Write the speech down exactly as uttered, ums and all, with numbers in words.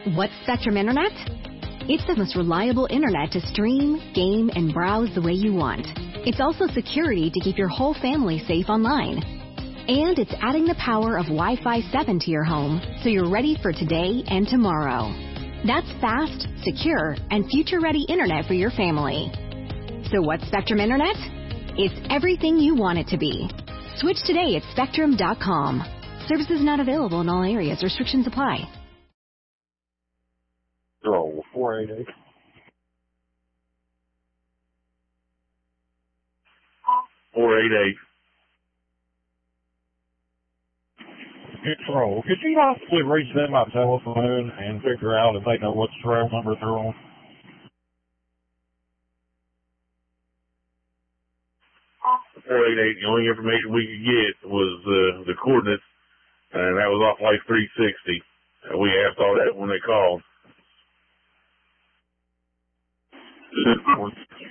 What's Spectrum Internet? It's the most reliable internet to stream, game, and browse the way you want. It's also security to keep your whole family safe online. And it's adding the power of Wi-Fi seven to your home, so you're ready for today and tomorrow. That's fast, secure, and future-ready internet for your family. So what's Spectrum Internet? It's everything you want it to be. Switch today at Spectrum dot com. Services not available in all areas. Restrictions apply. Oh, four eight eight. four eight eight. Control. Could you possibly reach them by telephone and figure out if they know what trail number they're on? four eight eight, the only information we could get was uh, the coordinates, and that was off like three sixty. Uh, we asked all that when they called.